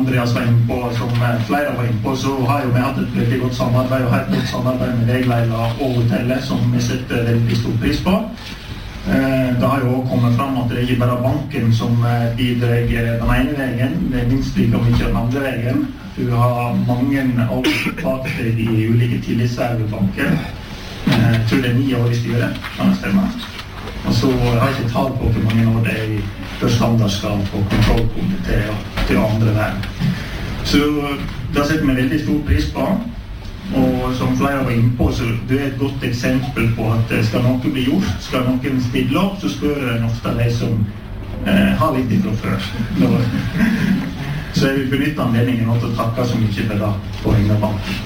Andreas var inne på, som flere var inne på, så har jo vi hatt et veldig godt samarbeid, og har et godt samarbeid med deg, Leila, og hotellet, som vi setter veldig stor pris på. Det har jo også kommet frem at det ikke bare er banken som bidrar den ene veien, det er minst like mye den andre veien. Du har mange advokater i ulike tillitsvervebanker. Jeg tror det er 9 år i styret, kan det stemme. Og så har jeg ikke talt på hvor mange år det er i standardskap og kontrollkomité og til andre verden. Så det setter vi veldig stor pris på. Og som flere var inne på, så det er et godt eksempel på at skal noe bli gjort, skal noen stille opp, så spør en ofte de som har litt ifra før. Så jeg vil benytte anledningen til å takke så mye for det på egne banken.